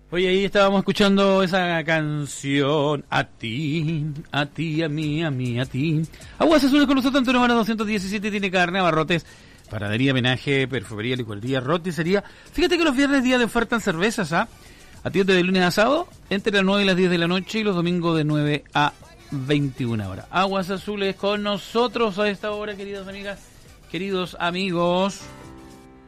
Oye, ahí estábamos escuchando esa canción. A ti, a ti, a mí, a mí, a ti. Aguas Azules con nosotros, Antonio Mara 217 tiene carne, abarrotes, panadería, homenaje, perfumería, licorería, roticería. Fíjate que los viernes día de oferta en cervezas, ¿ah? Atiende de lunes a sábado, entre las 9 y las 10 de la noche, y los domingos de 9 a 21 horas. Aguas Azules con nosotros a esta hora, queridas amigas, queridos amigos.